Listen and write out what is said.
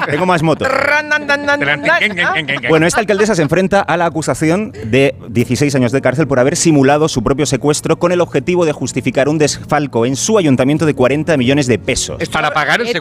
Tengo más moto. Bueno, esta alcaldesa se enfrenta a la acusación de 16 años de cárcel por haber simulado su propio secuestro con el objetivo de justificar un desfalco en su ayuntamiento de 40 millones de pesos. Es para pagar el secuestro.